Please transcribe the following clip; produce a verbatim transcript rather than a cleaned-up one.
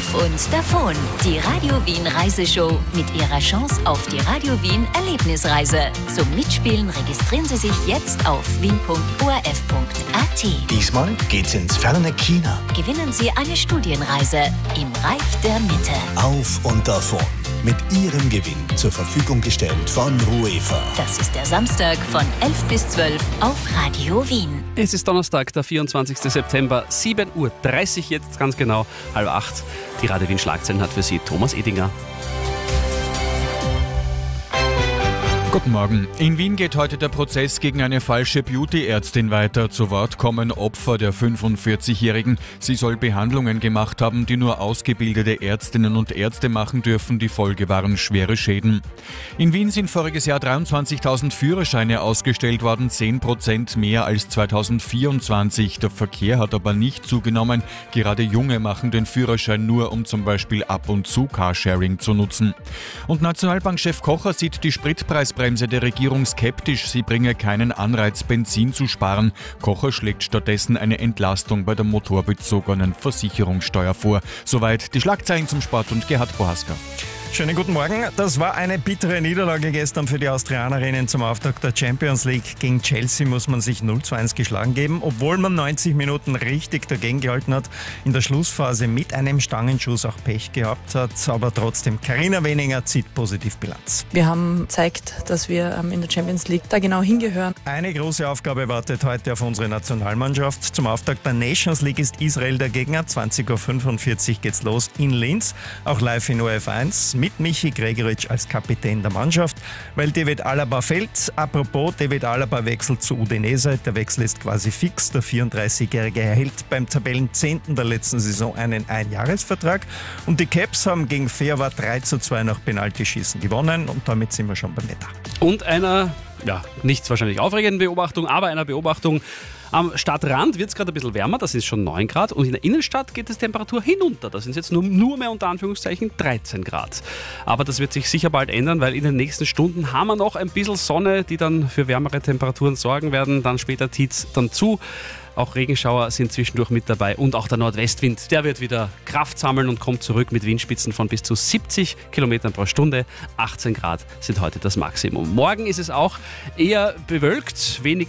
Auf und davon. Die Radio Wien Reiseshow mit ihrer Chance auf die Radio Wien Erlebnisreise. Zum Mitspielen registrieren Sie sich jetzt auf wien punkt o r f punkt a t. Diesmal geht's ins ferne China. Gewinnen Sie eine Studienreise im Reich der Mitte. Auf und davon. Mit Ihrem Gewinn zur Verfügung gestellt von UEFA. Das ist der Samstag von elf bis zwölf auf Radio Wien. Es ist Donnerstag, der vierundzwanzigster September, sieben Uhr dreißig jetzt ganz genau, halb acht. Die Radio Wien Schlagzeilen hat für Sie Thomas Edinger. Guten Morgen. In Wien geht heute der Prozess gegen eine falsche Beauty-Ärztin weiter. Zu Wort kommen Opfer der fünfundvierzigjährigen. Sie soll Behandlungen gemacht haben, die nur ausgebildete Ärztinnen und Ärzte machen dürfen. Die Folge waren schwere Schäden. In Wien sind voriges Jahr dreiundzwanzigtausend Führerscheine ausgestellt worden, zehn Prozent mehr als zweitausendvierundzwanzig. Der Verkehr hat aber nicht zugenommen. Gerade Junge machen den Führerschein nur, um zum Beispiel ab und zu Carsharing zu nutzen. Und Nationalbankchef Kocher sieht die Spritpreisbremse der Regierung skeptisch. Sie bringe keinen Anreiz, Benzin zu sparen. Kocher schlägt stattdessen eine Entlastung bei der motorbezogenen Versicherungssteuer vor. Soweit die Schlagzeilen zum Sport und Gerhard Bohaska. Schönen guten Morgen. Das war eine bittere Niederlage gestern für die Austrianerinnen zum Auftakt der Champions League. Gegen Chelsea muss man sich null zu eins geschlagen geben, obwohl man neunzig Minuten richtig dagegen gehalten hat. In der Schlussphase mit einem Stangenschuss auch Pech gehabt hat, aber trotzdem Carina Weninger zieht positiv Bilanz. Wir haben gezeigt, dass wir in der Champions League da genau hingehören. Eine große Aufgabe wartet heute auf unsere Nationalmannschaft. Zum Auftakt der Nations League ist Israel der Gegner. zwanzig Uhr fünfundvierzig geht's los in Linz, auch live in O R F eins. Mit Michi Gregoritsch als Kapitän der Mannschaft, weil David Alaba fällt. Apropos, David Alaba wechselt zu Udinese. Der Wechsel ist quasi fix. Der vierunddreißigjährige erhält beim Tabellenzehnten der letzten Saison einen Einjahresvertrag. Und die Caps haben gegen Feowa drei zu zwei nach Penaltyschießen gewonnen und damit sind wir schon beim Wetter. Und einer, ja, nichts wahrscheinlich aufregenden Beobachtung, aber einer Beobachtung. Am Stadtrand wird es gerade ein bisschen wärmer, das ist schon neun Grad, und in der Innenstadt geht die Temperatur hinunter. Das sind jetzt nur, nur mehr unter Anführungszeichen dreizehn Grad. Aber das wird sich sicher bald ändern, weil in den nächsten Stunden haben wir noch ein bisschen Sonne, die dann für wärmere Temperaturen sorgen werden. Dann später zieht es dann zu. Auch Regenschauer sind zwischendurch mit dabei und auch der Nordwestwind, der wird wieder Kraft sammeln und kommt zurück mit Windspitzen von bis zu siebzig Kilometern pro Stunde. achtzehn Grad sind heute das Maximum. Morgen ist es auch eher bewölkt, wenig